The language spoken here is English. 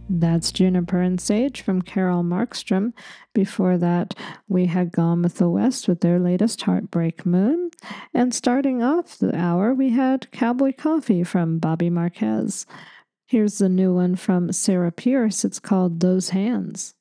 That's Juniper and Sage from Carol Markstrom. Before that, we had Gone with the West with their latest Heartbreak Moon. And starting off the hour, we had Cowboy Coffee from Bobby Marquez. Here's the new one from Sarah Pierce. It's called Those Hands.